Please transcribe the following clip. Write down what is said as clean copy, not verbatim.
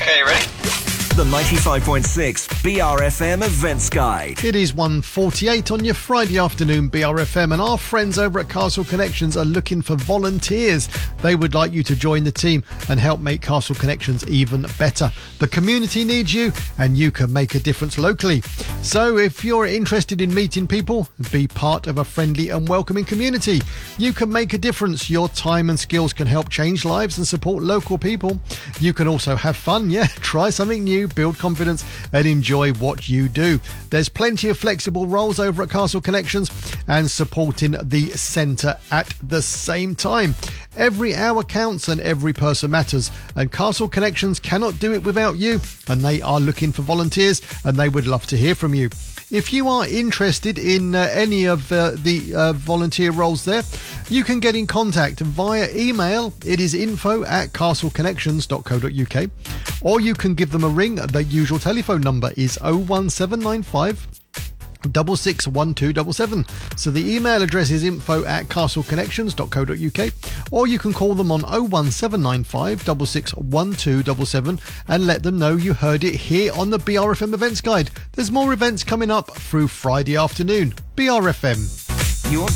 Okay, ready? The 95.6 BRFM Events Guide. It is 1:48 on your Friday afternoon, BRFM, and our friends over at Castle Connections are looking for volunteers. They would like you to join the team and help make Castle Connections even better. The community needs you, and you can make a difference locally. So if you're interested in meeting people, be part of a friendly and welcoming community. You can make a difference. Your time and skills can help change lives and support local people. You can also have fun, try something new, build confidence and enjoy what you do. There's plenty of flexible roles over at Castle Connections and supporting the centre at the same time. Every hour counts and every person matters, and Castle Connections cannot do it without you, and they are looking for volunteers and they would love to hear from you. If you are interested in any of the volunteer roles there, you can get in contact via email. It is info@castleconnections.co.uk, or you can give them a ring. The usual telephone number is 01795 661277. So the email address is info@castleconnections.co.uk, or you can call them on 01795 661277 and let them know you heard it here on the BRFM Events Guide. There's more events coming up through Friday afternoon. BRFM. Your